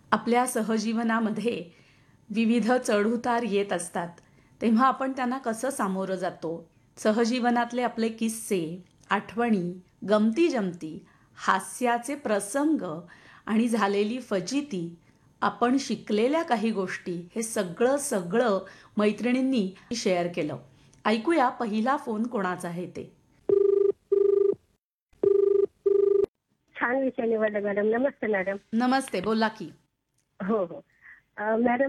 आपल्या सहजीवनामध्ये विविध चढउतार येत असतात, तेव्हा आपण त्यांना कसं सामोरं जातो? सहजीवनातले आपले किस्से, आठवणी, गमती-जमती, हास्याचे प्रसंग आणि झालेली फजिती, आपण शिकलेल्या काही गोष्टी, हे सगळं सगळं मैत्रिणींनी शेअर केलं. ऐकूया पहिला फोन कोणाचा आहे ते. छान विषय निवडला मॅडम. नमस्ते मॅडम. नमस्ते, बोला की. हो, हो. मॅडम